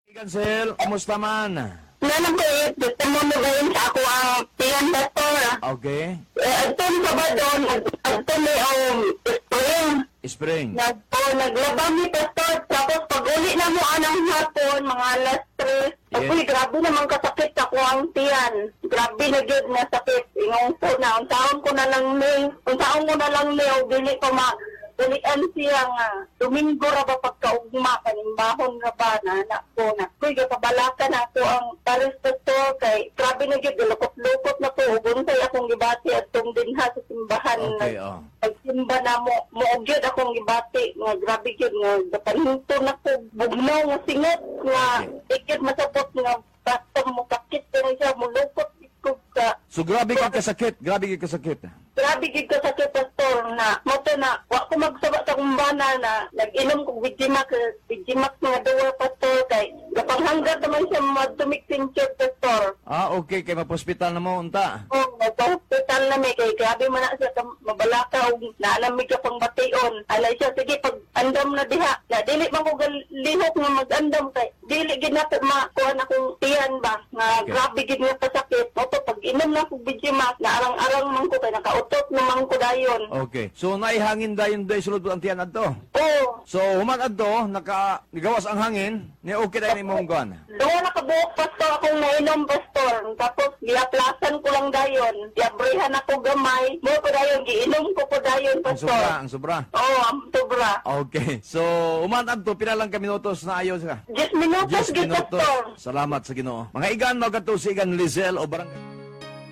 Cancel, kumusta man? Nanang ko gusto mo magayon sa ako ang tiyan pastor. Okay. Agton sa ba doon, agton ni spring. Spring. Naglabang ni pastor, tapos pag uli na mo anang hapon, mga alas 3. Yes. Uy, grabe naman kasakit ako ang tiyan. Grabe na yun na sakit. Ingong ko na, unsaon ko na lang ni, dili ko Dalian siya nga, Domingo ra ba pagkaugma, kanimbahon ra ba na anak ko na. Kuy, kapabalakan ako ang pares to kay grabe na yun, lukot-lukot na po, ubuntay akong gibati at tumdinha sa simbahan. Okay, Pagsimba na mo, muugyod akong gibati, nga grabe yun, nga paninto na ko, bugnaw nga singot, nga ikit masapot nga basta mo kakit ko na siya, mulukot ko ka. So grabe ka kasakit, grabe ka kasakit. Grabe gid ko sa pastor na moto na wa ko magsaba sa kumbana na nag-inom ko Vigimax nga duwa pastor kay gapanghanggat naman siya madumik tincture pastor. Okay, kay mapospital na mo, unta. Nagpa-hospital na may kay grabe man na siya mabalakaw naalamig ka pang bation. Alay siya sige pag andam na diha na dili man ko lihok nga mag-andam kay dili gid na makuha na kong tiyan ba nga grabe gid nga pasakit. Moto pag inom na ko Vigimax na arang-arang man ko kay nakautot naman ko dayon. Okay. So naihangin dayon day sulod ang tiyan adto. Oo. So human adto nagawas ang hangin, ni okay dayon imong kuan. Doon nakabuok pastor akong nainom pastor. Tapos giaplasan ko lang dayon. Giabrihan ako gamay. Mo ko dayon giinom ko po dayon pastor. Ang sobra. Oo, ang sobra. Okay. So human adto pila lang ka minutos na ayos ka. 10 minutos 10 gid minutos. pastor. Salamat sa Ginoo. Mga igan magato si igan Lizelle o barangay